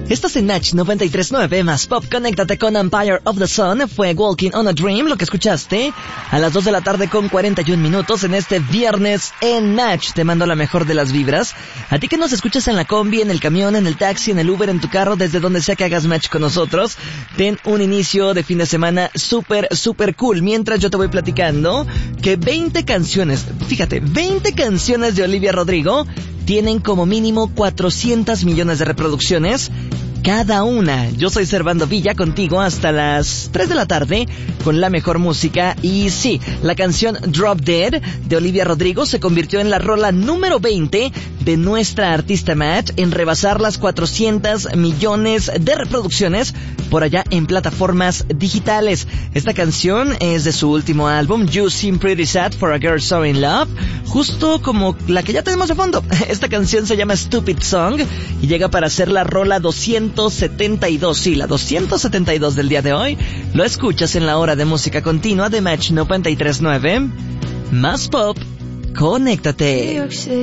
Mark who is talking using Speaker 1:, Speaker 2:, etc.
Speaker 1: Estás en Match 93.9 más Pop. Conéctate con Empire of the Sun. Fue Walking on a Dream lo que escuchaste a las 2 de la tarde con 41 minutos en este viernes en Match. Te mando la mejor de las vibras. A ti que nos escuchas en la combi, en el camión, en el taxi, en el Uber, en tu carro, desde donde sea que hagas Match con nosotros, ten un inicio de fin de semana súper cool. Mientras yo te voy platicando que 20 canciones de Olivia Rodrigo tienen como mínimo 400 millones de reproducciones cada una. Yo soy Servando Villa, contigo hasta las 3 de la tarde con la mejor música. Y sí, la canción Drop Dead de Olivia Rodrigo se convirtió en la rola número 20 de nuestra artista Match en rebasar las 400 millones de reproducciones por allá en plataformas digitales. Esta canción es de su último álbum, You Seem Pretty Sad for a Girl So in Love, justo como la que ya tenemos de fondo. Esta canción se llama Stupid Song y llega para ser la rola 272, sí, la 272 del día de hoy. Lo escuchas en la hora de música continua de Match 93.9. Más Pop, conéctate.